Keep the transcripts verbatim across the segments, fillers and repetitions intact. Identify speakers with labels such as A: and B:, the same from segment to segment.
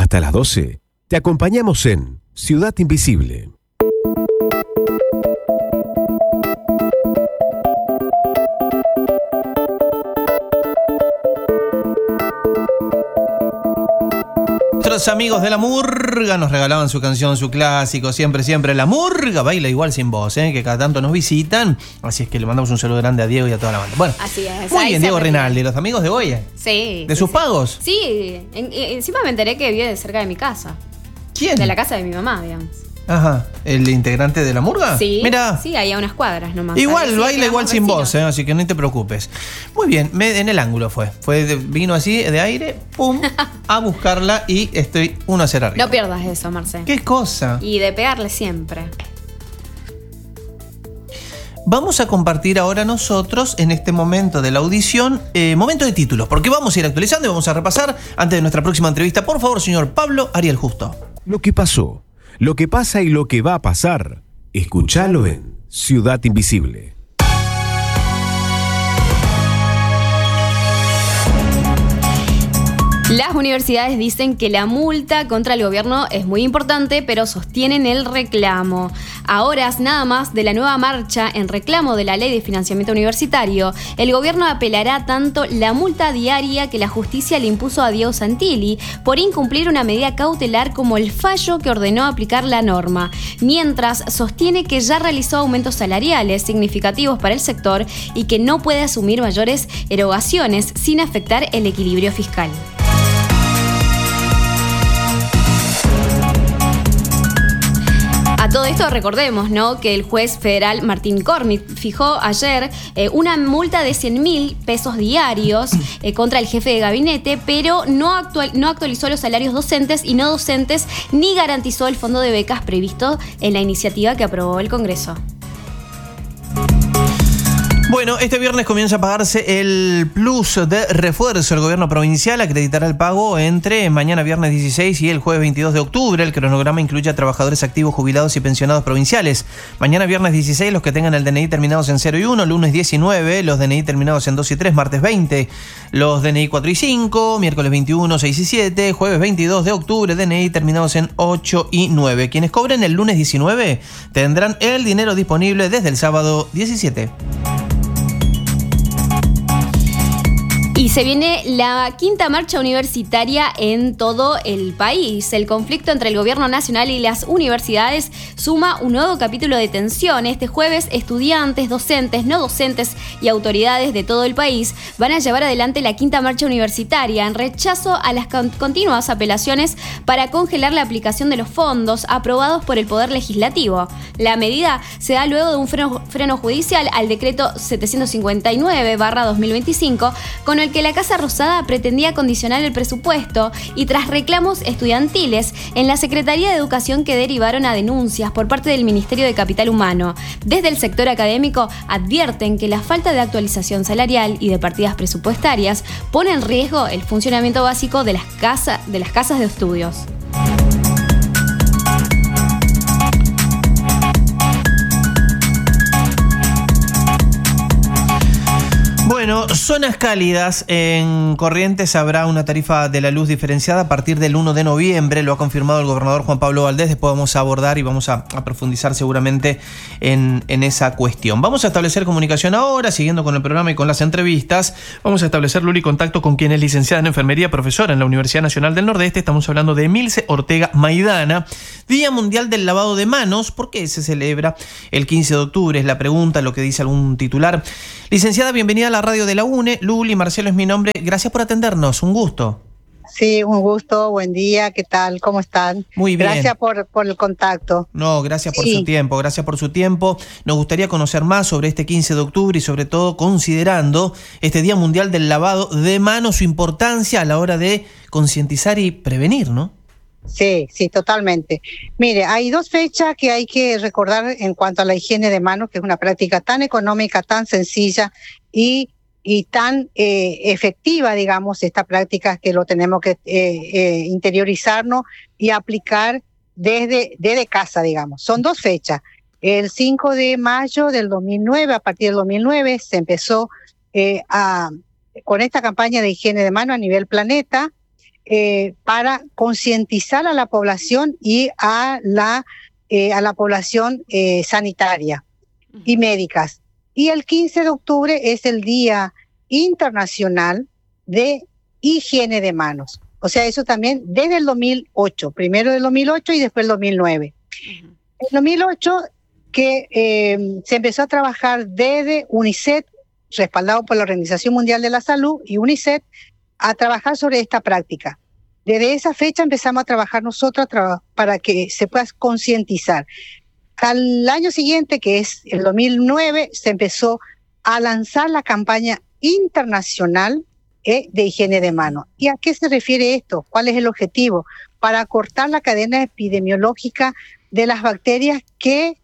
A: Hasta las doce, te acompañamos en Ciudad Invisible.
B: Nuestros amigos de La Murga nos regalaban su canción, su clásico, siempre, siempre. La Murga baila igual sin voz, ¿eh? Que cada tanto nos visitan. Así es que le mandamos un saludo grande a Diego y a toda la banda. Bueno,
C: así es.
B: Muy bien, Diego Rinaldi, los amigos de Goya.
C: Sí.
B: ¿De
C: sí,
B: sus
C: sí.
B: pagos?
C: Sí, en, en, encima me enteré que vive cerca de mi casa.
B: ¿Quién?
C: De la casa de mi mamá, digamos.
B: Ajá, ¿el integrante de La Murga?
C: Sí.
B: Mira.
C: Sí, ahí a unas cuadras nomás.
B: Igual,
C: Sí,
B: baila igual sin
C: vecinos.
B: voz, ¿eh? Así que no te preocupes. Muy bien, me, en el ángulo fue. fue de, vino así, de aire, pum, a buscarla y estoy uno a cero arriba.
C: No pierdas eso, Marcelo.
B: ¿Qué cosa?
C: Y de pegarle siempre.
B: Vamos a compartir ahora nosotros, en este momento de la audición, eh, momento de títulos, porque vamos a ir actualizando y vamos a repasar antes de nuestra próxima entrevista. Por favor, señor Pablo Ariel Justo.
A: Lo que pasó, lo que pasa y lo que va a pasar. Escuchalo en Ciudad Invisible.
C: Las universidades dicen que la multa contra el gobierno es muy importante, pero sostienen el reclamo. A horas nada más de la nueva marcha en reclamo de la ley de financiamiento universitario, el gobierno apelará tanto la multa diaria que la justicia le impuso a Diego Santilli por incumplir una medida cautelar como el fallo que ordenó aplicar la norma, mientras sostiene que ya realizó aumentos salariales significativos para el sector y que no puede asumir mayores erogaciones sin afectar el equilibrio fiscal. A todo esto recordemos, ¿no?, que el juez federal Martín Cormit fijó ayer eh, una multa de cien mil pesos diarios eh, contra el jefe de gabinete, pero no, actual, no actualizó los salarios docentes y no docentes ni garantizó el fondo de becas previsto en la iniciativa que aprobó el Congreso.
B: Bueno, este viernes comienza a pagarse el plus de refuerzo. El gobierno provincial acreditará el pago entre mañana viernes dieciséis y el jueves veintidós de octubre. El cronograma incluye a trabajadores activos, jubilados y pensionados provinciales. Mañana viernes dieciséis los que tengan el D N I terminados en cero y uno, lunes diecinueve los D N I terminados en dos y tres, martes veinte los D N I cuatro y cinco, miércoles veintiuno, seis y siete, jueves veintidós de octubre D N I terminados en ocho y nueve. Quienes cobren el lunes diecinueve tendrán el dinero disponible desde el sábado diecisiete.
C: Y se viene la quinta marcha universitaria en todo el país. El conflicto entre el gobierno nacional y las universidades suma un nuevo capítulo de tensión. Este jueves, estudiantes, docentes, no docentes y autoridades de todo el país van a llevar adelante la quinta marcha universitaria en rechazo a las con- continuas apelaciones para congelar la aplicación de los fondos aprobados por el Poder Legislativo. La medida se da luego de un freno, freno judicial al decreto setecientos cincuenta y nueve barra dos mil veinticinco, con el que la Casa Rosada pretendía condicionar el presupuesto y tras reclamos estudiantiles en la Secretaría de Educación que derivaron a denuncias por parte del Ministerio de Capital Humano. Desde el sector académico advierten que la falta de actualización salarial y de partidas presupuestarias pone en riesgo el funcionamiento básico de las, casa, de las casas de estudios.
B: Bueno, zonas cálidas. En Corrientes habrá una tarifa de la luz diferenciada a partir del uno de noviembre. Lo ha confirmado el gobernador Juan Pablo Valdés. Después vamos a abordar y vamos a, a profundizar seguramente en, en esa cuestión. Vamos a establecer comunicación ahora, siguiendo con el programa y con las entrevistas. Vamos a establecer, Luli, contacto con quien es licenciada en enfermería, profesora en la Universidad Nacional del Nordeste. Estamos hablando de Emilce Ortega Maidana. Día Mundial del Lavado de Manos. ¿Por qué se celebra el quince de octubre? Es la pregunta, lo que dice algún titular. Licenciada, bienvenida a la radio de la UNE. Luli, Marcelo es mi nombre. Gracias por atendernos. Un gusto.
D: Sí, un gusto. Buen día. ¿Qué tal? ¿Cómo están?
B: Muy bien.
D: Gracias por, por el contacto.
B: No, gracias por
D: Sí.
B: su tiempo. Gracias por su tiempo. Nos gustaría conocer más sobre este quince de octubre y sobre todo considerando este Día Mundial del Lavado de Manos, su importancia a la hora de concientizar y prevenir, ¿no?
D: Sí, sí, totalmente. Mire, hay dos fechas que hay que recordar en cuanto a la higiene de manos, que es una práctica tan económica, tan sencilla y, y tan eh, efectiva, digamos, esta práctica que lo tenemos que eh, eh, interiorizarnos y aplicar desde, desde casa, digamos. Son dos fechas. El cinco de mayo del dos mil nueve, a partir del dos mil nueve, se empezó eh, a, con esta campaña de higiene de manos a nivel planeta. eh, para concientizar a la población y a la, eh, a la población eh, sanitaria y médicas. Y el quince de octubre es el Día Internacional de Higiene de Manos. O sea, eso también desde el dos mil ocho, primero del dos mil ocho y después el dos mil nueve. Uh-huh. En dos mil ocho que eh, se empezó a trabajar desde UNICEF, respaldado por la Organización Mundial de la Salud y UNICEF, a trabajar sobre esta práctica. Desde esa fecha empezamos a trabajar nosotros a tra- para que se pueda concientizar. Al año siguiente, que es el dos mil nueve, se empezó a lanzar la campaña internacional eh, de higiene de manos. ¿Y a qué se refiere esto? ¿Cuál es el objetivo? Para cortar la cadena epidemiológica de las bacterias que,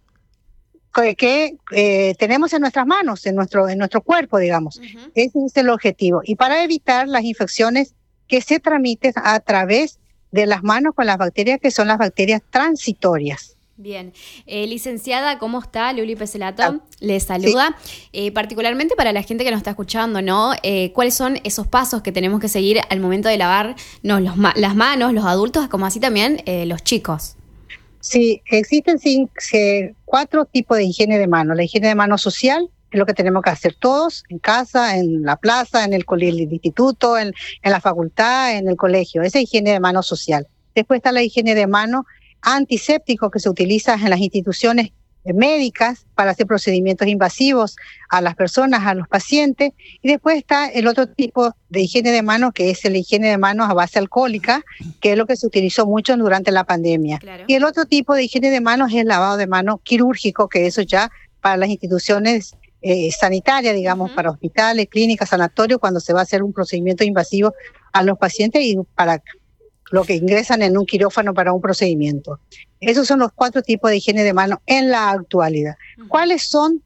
D: que, que eh, tenemos en nuestras manos, en nuestro, en nuestro cuerpo, digamos. Uh-huh. Ese es el objetivo. Y para evitar las infecciones que se transmiten a través de las manos con las bacterias, que son las bacterias transitorias.
C: Bien. Eh, licenciada, ¿cómo está? Luli Peselato ah, le saluda. Sí. Eh, particularmente para la gente que nos está escuchando, ¿no? Eh, ¿Cuáles son esos pasos que tenemos que seguir al momento de lavarnos los ma- las manos, los adultos, como así también eh, los chicos?
D: Sí, existen cinco, cuatro tipos de higiene de manos. La higiene de manos social es lo que tenemos que hacer todos, en casa, en la plaza, en el, el instituto, en, en la facultad, en el colegio. Esa es higiene de manos social. Después está la higiene de manos antiséptico que se utiliza en las instituciones médicas para hacer procedimientos invasivos a las personas, a los pacientes. Y después está el otro tipo de higiene de manos, que es la higiene de manos a base alcohólica, que es lo que se utilizó mucho durante la pandemia. Claro. Y el otro tipo de higiene de manos es el lavado de manos quirúrgico, que eso ya para las instituciones eh, sanitarias, digamos, uh-huh. para hospitales, clínicas, sanatorios, cuando se va a hacer un procedimiento invasivo a los pacientes y para lo que ingresan en un quirófano para un procedimiento. Esos son los cuatro tipos de higiene de manos en la actualidad. Uh-huh. ¿Cuáles son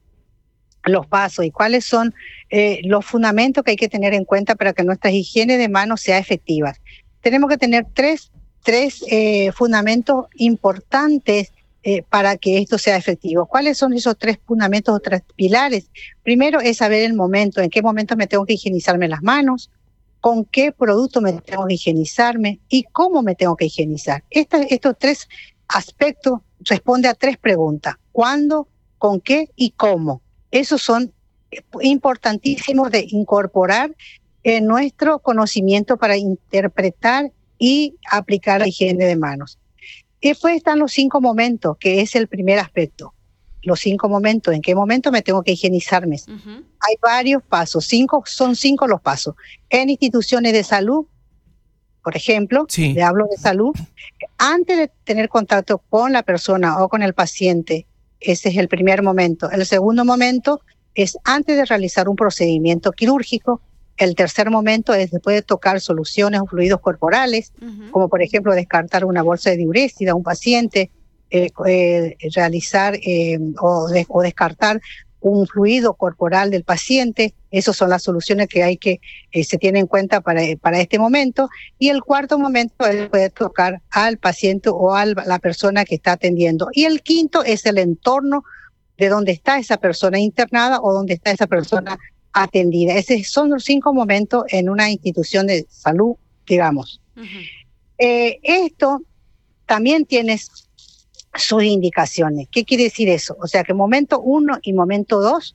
D: los pasos y cuáles son eh, los fundamentos que hay que tener en cuenta para que nuestra higiene de manos sea efectiva? Tenemos que tener tres, tres eh, fundamentos importantes eh, para que esto sea efectivo. ¿Cuáles son esos tres fundamentos o tres pilares? Primero es saber el momento, en qué momento me tengo que higienizarme las manos, con qué producto me tengo que higienizarme y cómo me tengo que higienizar. Esta, estos tres aspectos responden a tres preguntas: ¿cuándo, con qué y cómo? Esos son importantísimos de incorporar en nuestro conocimiento para interpretar y aplicar la higiene de manos. Después están los cinco momentos, que es el primer aspecto. Los cinco momentos, ¿en qué momento me tengo que higienizarme? Uh-huh. Hay varios pasos, cinco, son cinco los pasos. En instituciones de salud, por ejemplo, sí. le hablo de salud, antes de tener contacto con la persona o con el paciente, ese es el primer momento. El segundo momento es antes de realizar un procedimiento quirúrgico. El tercer momento es después de tocar soluciones o fluidos corporales, uh-huh. como por ejemplo descartar una bolsa de diurética a un paciente, Eh, eh, realizar eh, o, de, o descartar un fluido corporal del paciente. Esas son las soluciones que hay que eh, se tienen en cuenta para, para este momento. Y el cuarto momento es poder tocar al paciente o a la persona que está atendiendo. Y el quinto es el entorno de donde está esa persona internada o donde está esa persona atendida. Esos son los cinco momentos en una institución de salud, digamos. Uh-huh. Eh, esto también tiene sus indicaciones. ¿Qué quiere decir eso? O sea que momento uno y momento dos,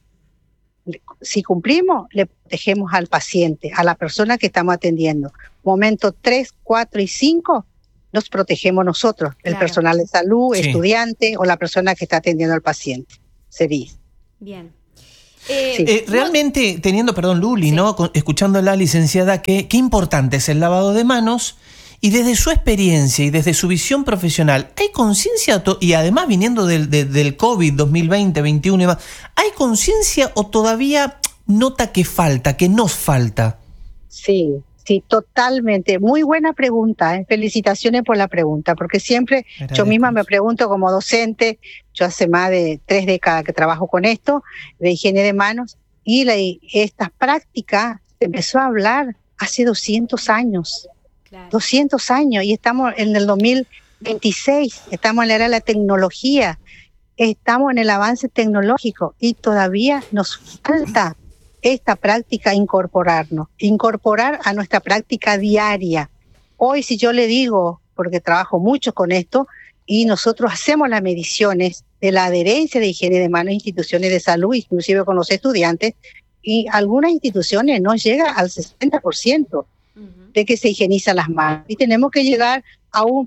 D: si cumplimos, le protegemos al paciente, a la persona que estamos atendiendo. Momento tres, cuatro y cinco, nos protegemos nosotros, claro. el personal de salud, sí. estudiante o la persona que está atendiendo al paciente. Sería.
C: Bien.
B: Eh, sí. eh, realmente, teniendo, perdón, Luli, sí. ¿no? Escuchando a la licenciada, que qué importante es el lavado de manos. Y desde su experiencia y desde su visión profesional, ¿hay conciencia, to- y además viniendo del, de, del COVID dos mil veinte, veintiuno y más, ¿hay conciencia o todavía nota que falta, que nos falta?
D: Sí, sí, totalmente. Muy buena pregunta, ¿eh? Felicitaciones por la pregunta, porque siempre Era yo misma me pregunto como docente, yo hace más de tres décadas que trabajo con esto, de higiene de manos, y la, esta práctica se empezó a hablar hace doscientos años. Claro. doscientos años y estamos en el dos mil veintiséis, estamos en la era de la tecnología, estamos en el avance tecnológico y todavía nos falta esta práctica incorporarnos, incorporar a nuestra práctica diaria. Hoy si yo le digo, porque trabajo mucho con esto, y nosotros hacemos las mediciones de la adherencia de higiene de manos en instituciones de salud, inclusive con los estudiantes, y algunas instituciones no llega al sesenta por ciento uh-huh. de que se higienizan las manos. Y tenemos que llegar a un,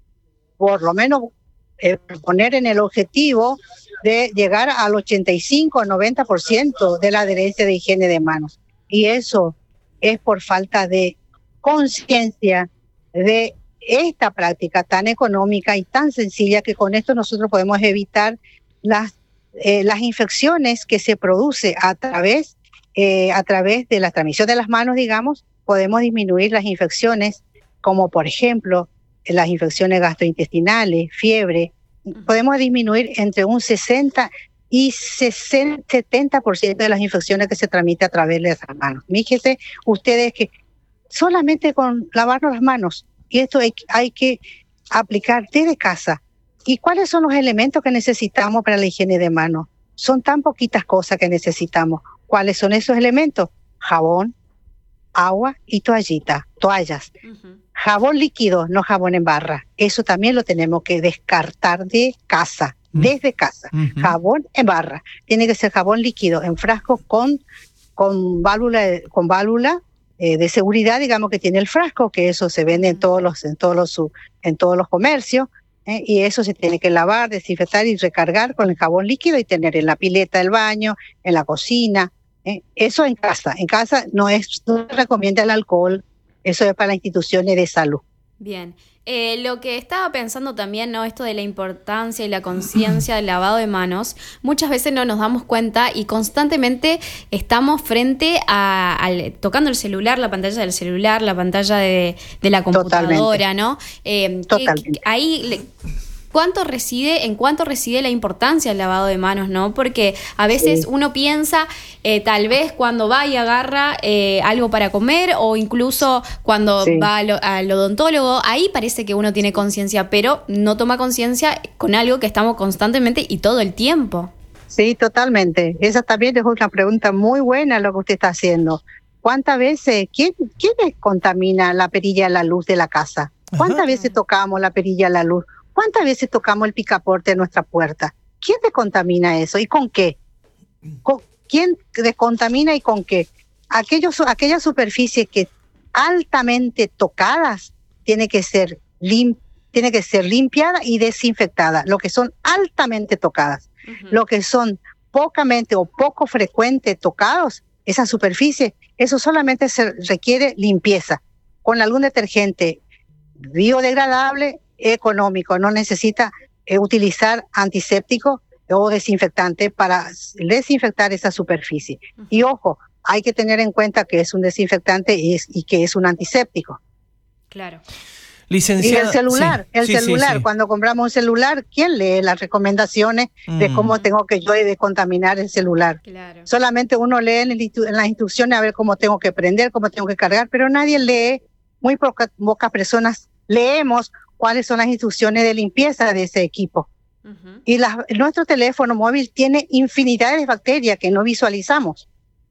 D: por lo menos, eh, poner en el objetivo de llegar al ochenta y cinco o noventa por ciento de la adherencia de higiene de manos. Y eso es por falta de conciencia de esta práctica tan económica y tan sencilla, que con esto nosotros podemos evitar las, eh, las infecciones que se produce a través, eh, a través de la transmisión de las manos, digamos. Podemos disminuir las infecciones, como por ejemplo las infecciones gastrointestinales, fiebre. Podemos disminuir entre un sesenta y setenta por ciento de las infecciones que se transmiten a través de las manos. Fíjense ustedes que solamente con lavarnos las manos, y esto hay, hay que aplicar desde casa. ¿Y cuáles son los elementos que necesitamos para la higiene de manos? Son tan poquitas cosas que necesitamos. ¿Cuáles son esos elementos? Jabón, agua y toallita, toallas. Uh-huh. Jabón líquido, no jabón en barra. Eso también lo tenemos que descartar de casa, uh-huh. desde casa. Uh-huh. Jabón en barra. Tiene que ser jabón líquido en frasco con, con válvula, con válvula eh, de seguridad, digamos, que tiene el frasco, que eso se vende en todos los, en todos los, en todos los comercios. Eh, y eso se tiene que lavar, desinfectar y recargar con el jabón líquido y tener en la pileta del baño, en la cocina. Eh, eso en casa. En casa no es, no se recomienda el alcohol. Eso es para las instituciones de salud.
C: Bien. Eh, lo que estaba pensando también, ¿no? Esto de la importancia y la conciencia del lavado de manos, muchas veces no nos damos cuenta y constantemente estamos frente a, a tocando el celular, la pantalla del celular, la pantalla de, de la computadora, Totalmente. ¿no? Eh, Totalmente. Que, que ahí le, ¿Cuánto reside, en cuánto reside la importancia del lavado de manos, no? Porque a veces sí. uno piensa, eh, tal vez cuando va y agarra eh, algo para comer, o incluso cuando sí. va al, al odontólogo, ahí parece que uno tiene conciencia, pero no toma conciencia con algo que estamos constantemente y todo el tiempo.
D: Sí, totalmente. Esa también es una pregunta muy buena lo que usted está haciendo. ¿Cuántas veces, quién, quién contamina la perilla de la luz de la casa? ¿Cuántas Ajá. veces tocamos la perilla de la luz? ¿Cuántas veces tocamos el picaporte de nuestra puerta? ¿Quién descontamina eso y con qué? ¿Con ¿Quién descontamina y con qué? Aquellos, aquellas superficies que altamente tocadas tiene que ser lim, tiene que ser limpiada y desinfectada. Lo que son altamente tocadas, uh-huh. lo que son pocamente o poco frecuente tocados, esa superficie, eso solamente se requiere limpieza con algún detergente biodegradable, económico. No necesita eh, utilizar antiséptico o desinfectante para desinfectar esa superficie. Uh-huh. Y ojo, hay que tener en cuenta que es un desinfectante y, es, y que es un antiséptico.
C: Claro.
D: Licenciada, y el celular, sí, el
B: sí,
D: celular,
B: sí, sí.
D: cuando compramos un celular, ¿quién lee las recomendaciones mm. de cómo tengo que yo descontaminar el celular?
C: Claro.
D: Solamente uno lee en, el, en las instrucciones a ver cómo tengo que prender, cómo tengo que cargar, pero nadie lee, muy pocas, pocas personas leemos cuáles son las instrucciones de limpieza de ese equipo. Uh-huh. Y la, nuestro teléfono móvil tiene infinidad de bacterias que no visualizamos.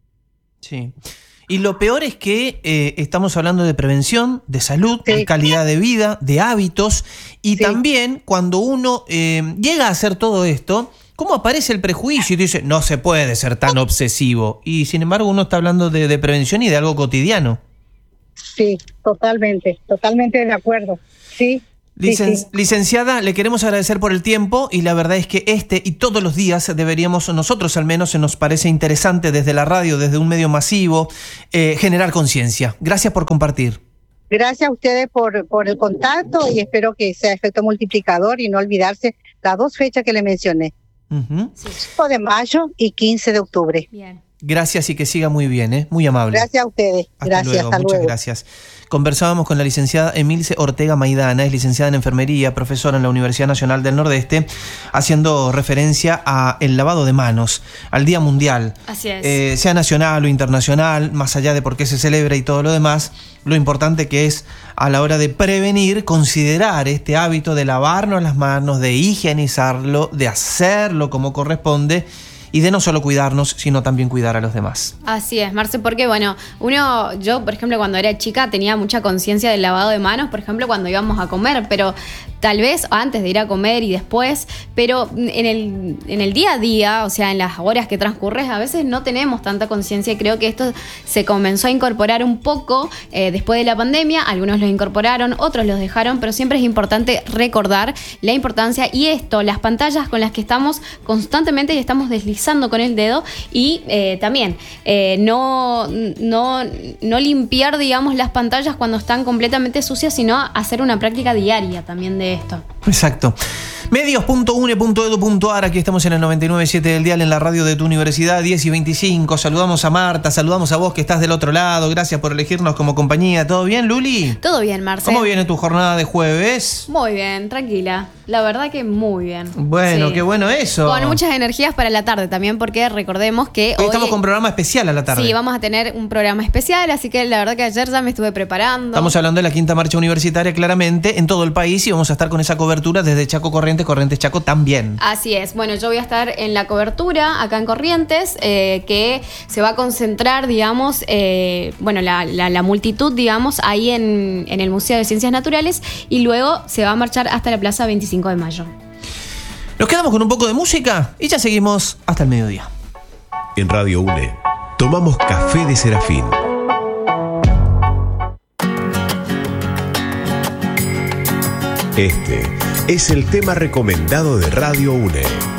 B: Sí. Y lo peor es que eh, estamos hablando de prevención, de salud, sí. de calidad de vida, de hábitos, y sí. también cuando uno eh, llega a hacer todo esto, ¿cómo aparece el prejuicio? Y dice, no se puede ser tan obsesivo. Y sin embargo uno está hablando de, de prevención y de algo cotidiano.
D: Sí, totalmente, totalmente de acuerdo. Sí.
B: Licen-
D: sí, sí.
B: Licenciada, le queremos agradecer por el tiempo, y la verdad es que este y todos los días deberíamos, nosotros al menos, se nos parece interesante desde la radio, desde un medio masivo, eh, generar conciencia. Gracias por compartir.
D: Gracias a ustedes por, por el contacto, y espero que sea efecto multiplicador y no olvidarse las dos fechas que le mencioné. Uh-huh. cinco de mayo y quince de octubre.
C: Bien.
B: Gracias y que siga muy bien, ¿eh? Muy amable.
D: Gracias a ustedes.
B: Hasta
D: gracias,
B: luego.
D: hasta
B: Muchas
D: luego.
B: gracias. Conversábamos con la licenciada Emilce Ortega Maidana, es licenciada en enfermería, profesora en la Universidad Nacional del Nordeste, haciendo referencia a el lavado de manos, al Día Mundial.
C: Así es.
B: Eh, sea nacional o internacional, más allá de por qué se celebra y todo lo demás, lo importante que es a la hora de prevenir, considerar este hábito de lavarnos las manos, de higienizarlo, de hacerlo como corresponde, y de no solo cuidarnos, sino también cuidar a los demás.
C: Así es, Marce, porque bueno, uno, yo por ejemplo cuando era chica tenía mucha conciencia del lavado de manos, por ejemplo cuando íbamos a comer, pero tal vez antes de ir a comer y después, pero en el, en el día a día, o sea, en las horas que transcurres, a veces no tenemos tanta conciencia y creo que esto se comenzó a incorporar un poco eh, después de la pandemia. Algunos los incorporaron, otros los dejaron, pero siempre es importante recordar la importancia y esto, las pantallas con las que estamos constantemente y estamos deslizando con el dedo y eh, también eh, no, no, no limpiar, digamos, las pantallas cuando están completamente sucias, sino hacer una práctica diaria también de esto.
B: Exacto. medios punto une punto edu punto ar, aquí estamos en el noventa y nueve punto siete del dial en la radio de tu universidad, diez y veinticinco. Saludamos a Marta, saludamos a vos que estás del otro lado. Gracias por elegirnos como compañía. ¿Todo bien, Luli?
C: Todo bien, Marce.
B: ¿Cómo viene tu jornada de jueves?
C: Muy bien, tranquila. La verdad que muy bien.
B: Bueno, sí. Qué bueno eso.
C: Con muchas energías para la tarde también, porque recordemos que
B: hoy
C: hoy
B: estamos con programa especial a la tarde.
C: Sí, vamos a tener un programa especial, así que la verdad que ayer ya me estuve preparando.
B: Estamos hablando de la quinta marcha universitaria, claramente, en todo el país, y vamos a estar con esa cobertura desde Chaco Corrientes, Corrientes Chaco también.
C: Así es. Bueno, yo voy a estar en la cobertura acá en Corrientes, eh, que se va a concentrar, digamos, eh, bueno, la, la, la multitud, digamos, ahí en, en el Museo de Ciencias Naturales, y luego se va a marchar hasta la Plaza veinticinco de mayo.
B: Nos quedamos con un poco de música y ya seguimos hasta el mediodía.
A: En Radio UNE, tomamos café de Serafín. Este es el tema recomendado de Radio UNE.